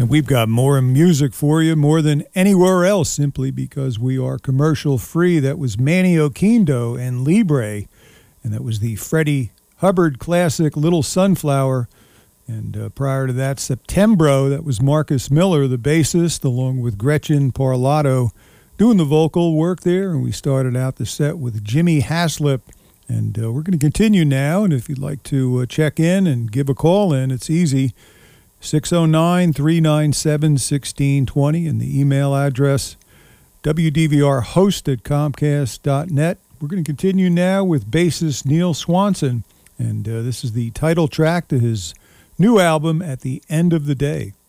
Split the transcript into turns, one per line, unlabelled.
And we've got more music for you, more than anywhere else, simply because we are commercial free. That was Manny Oquendo and Libre, and that was the Freddie Hubbard classic Little Sunflower. And prior to that, Septembro, that was Marcus Miller, the bassist, along with Gretchen Parlato, doing the vocal work there. And we started out the set with Jimmy Haslip. And we're going to continue now. And if you'd like to check in and give a call in, it's easy. 609-397-1620, and the email address wdvrhost@comcast.net. We're going to continue now with bassist Neil Swanson, and this is the title track to his new album, At the End of the Day.